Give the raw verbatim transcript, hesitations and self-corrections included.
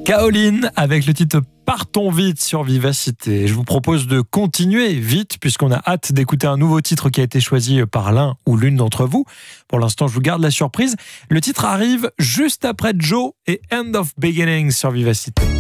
Kaolin avec le titre Partons vite sur Vivacité. Je vous propose de continuer vite puisqu'on a hâte d'écouter un nouveau titre qui a été choisi par l'un ou l'une d'entre vous. Pour l'instant, je vous garde la surprise. Le titre arrive juste après Joe et End of Beginning sur Vivacité.